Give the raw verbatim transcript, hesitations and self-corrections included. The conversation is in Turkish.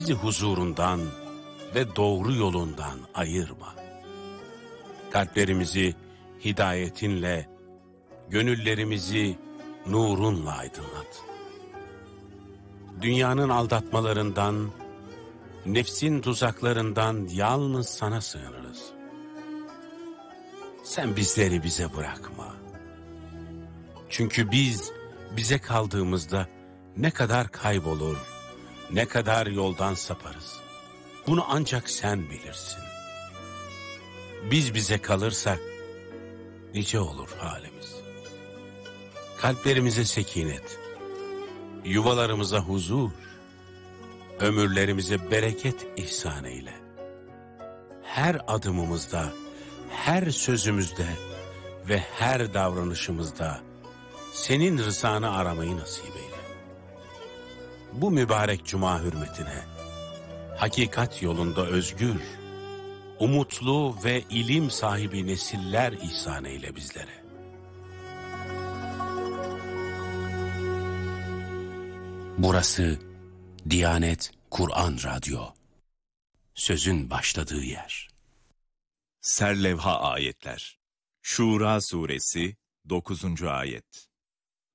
Bizi huzurundan ve doğru yolundan ayırma. Kalplerimizi hidayetinle, gönüllerimizi nurunla aydınlat. Dünyanın aldatmalarından, nefsin tuzaklarından yalnız sana sığınırız. Sen bizleri bize bırakma. Çünkü biz bize kaldığımızda ne kadar kaybolur, ne kadar yoldan saparız. Bunu ancak sen bilirsin. Biz bize kalırsak nice olur halimiz. Kalplerimize sekinet, yuvalarımıza huzur, ömürlerimize bereket ihsan eyle. Her adımımızda, her sözümüzde ve her davranışımızda senin rızanı aramayı nasip eyle. Bu mübarek cuma hürmetine, hakikat yolunda özgür, umutlu ve ilim sahibi nesiller ihsan eyle bizlere. Burası Diyanet Kur'an Radyo. Sözün başladığı yer. Serlevha ayetler. Şura suresi dokuzuncu ayet.